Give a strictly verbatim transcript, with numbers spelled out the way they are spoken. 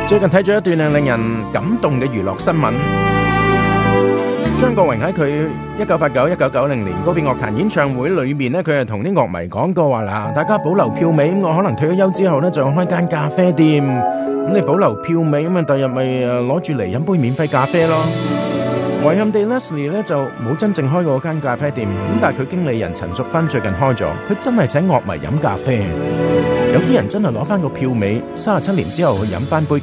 最近睇咗一段令人感動嘅娛樂新聞。張國榮喺佢一九八九、一九九零年告別樂壇演唱會裏面咧，佢係同啲樂迷講過話嗱，大家保留票尾，我可能退咗休之後咧就開間咖啡店，咁你保留票尾咁啊，第日咪誒攞住嚟飲杯免費咖啡咯。遺憾地 Leslie 咧就冇真正開過間咖啡店，咁但係佢經理人陳淑芬最近開咗，佢真係請樂迷飲咖啡。有啲人真係攞翻個票尾，三十七年之後去飲翻杯